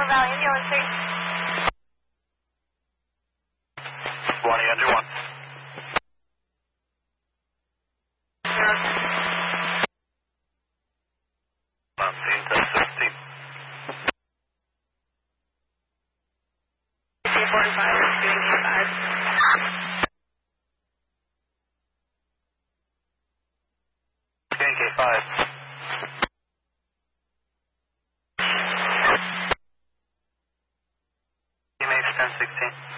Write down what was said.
Valley, India 13. 1 Andrew 1. 4 and 5 are shooting K5. Getting K5. Teammates 1016.